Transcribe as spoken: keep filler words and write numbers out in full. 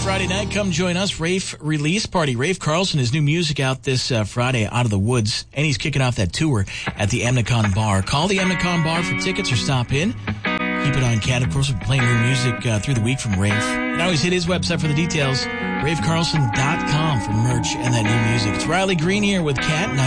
Friday night. Come join us. Rafe Release Party. Rafe Carlson, his new music out this uh, Friday, Out of the Woods. And he's kicking off that tour at the Emnicon Bar. Call the Emnicon Bar for tickets or stop in. Keep it on Cat. Of course, we're playing new music uh, through the week from Rafe. You can always hit his website for the details. Rafe Carlson dot com for merch and that new music. It's Riley Green here with Cat.